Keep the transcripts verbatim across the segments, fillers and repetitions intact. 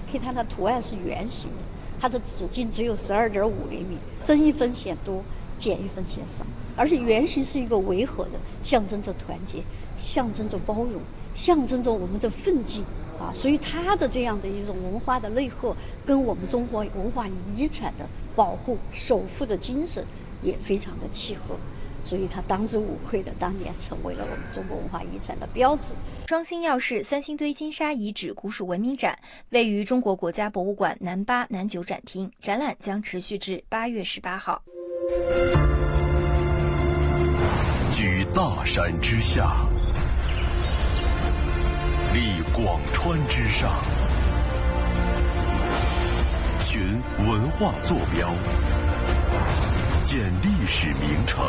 可以看它图案是圆形的，它的直径只有十二点五厘米，增一分显多，减一分显少。而且圆形是一个维和的，象征着团结，象征着包容，象征着我们的奋进啊！所以它的这样的一种文化的内核，跟我们中国文化遗产的保护、守护的精神也非常的契合。所以它当之无愧的当年成为了我们中国文化遗产的标志。 双星耀市三星堆金沙遗址古蜀文明展位于中国国家博物馆南八、南九展厅，展览将持续至八月十八号。 居大山之下，立广川之上，寻文化坐标，建历史名城，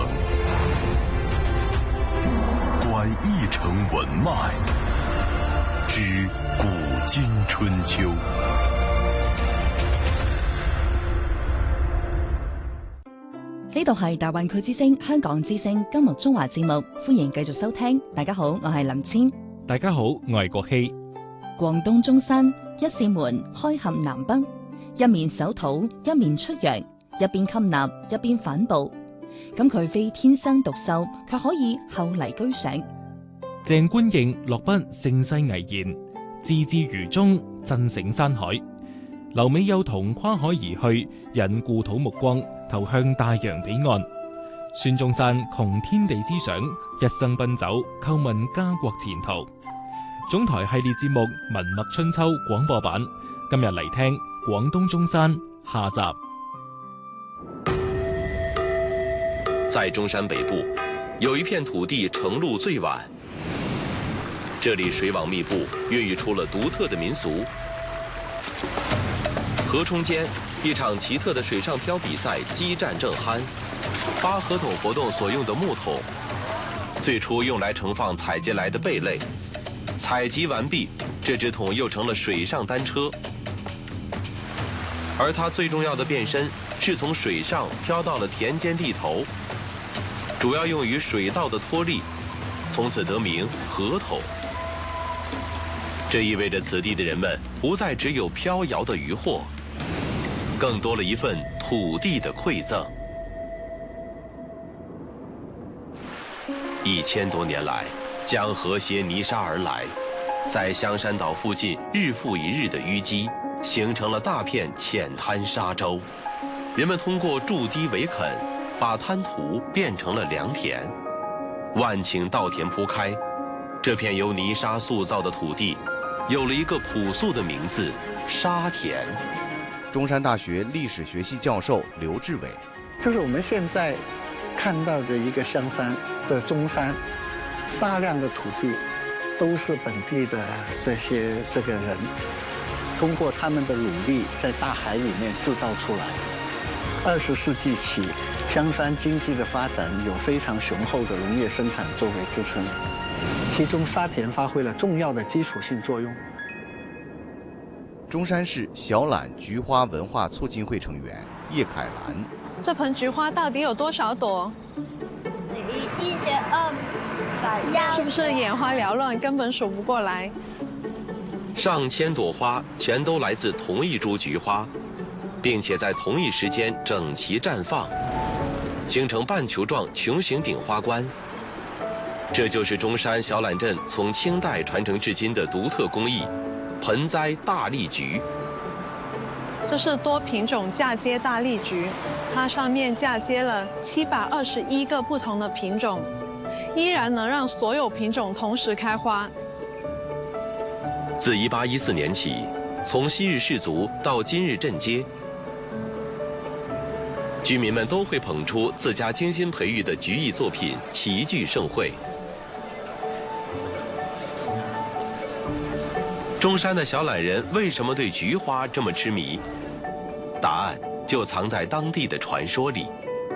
观一城文脉，知古今春秋。 呢度係大灣區之聲香港之聲今日中華節目，歡迎繼續收聽。大家好，我係林千。 大家好，我係國希。 廣東中山一扇門開合南北，一面守土，一面出洋，一邊吸納，一邊反哺。咁佢非天生獨秀，卻可以後嚟居上。 鄭觀應落筆盛世危言，字字如鐘，震醒山海。留美幼童跨海而去，引故土目光投向大洋彼岸。孫中山窮天地之想，一生奔走，叩問家國前途。總台系列節目《文墨春秋》廣播版，今日嚟聽廣東中山下集。 在中山北部，有一片土地承露最晚，这里水网密布，孕育出了独特的民俗。河冲间，一场奇特的水上漂比赛激战正酣。扒河桶活动所用的木桶，最初用来盛放采集来的贝类。采集完毕，这只桶又成了水上单车。而它最重要的变身，是从水上飘到了田间地头，主要用于水稻的脱粒，从此得名河桶。这意味着此地的人们不再只有飘摇的渔获，更多了一份土地的馈赠。一千多年来，江河携泥沙而来，在香山岛附近日复一日的淤积，形成了大片浅滩沙洲。人们通过筑堤围垦，把滩涂变成了良田。万顷稻田铺开，这片由泥沙塑造的土地，有了一个朴素的名字——沙田。 中山大学历史学系教授刘志伟， 这是我们现在看到的一个香山的中山，大量的土地都是本地的这些这个人通过他们的努力在大海里面制造出来。二十世纪起，香山经济的发展有非常雄厚的农业生产作为支撑，其中沙田发挥了重要的基础性作用。 中山市小榄菊花文化促进会成员叶凯兰， 这盆菊花到底有多少朵？ 一千二百， 是不是眼花缭乱，根本数不过来？ 上千朵花全都来自同一株菊花，并且在同一时间整齐绽放，形成半球状穹形顶花冠。这就是中山小榄镇从清代传承至今的独特工艺——盆栽大丽菊。 这是多品种嫁接大丽菊，它上面嫁接了七百二十一个不同的品种，依然能让所有品种同时开花。 自一八一四年起，从昔日氏族到今日镇街，居民们都会捧出自家精心培育的菊艺作品，齐聚盛会。中山的小榄人为什么对菊花这么痴迷？答案就藏在当地的传说里。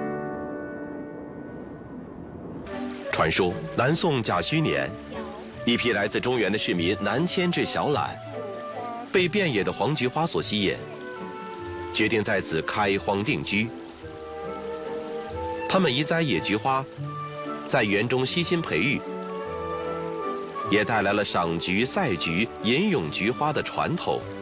传说南宋甲戌年，一批来自中原的市民南迁至小榄，被遍野的黄菊花所吸引，决定在此开荒定居。他们移栽野菊花，在园中悉心培育，也带来了赏菊、赛菊、吟咏菊花的传统。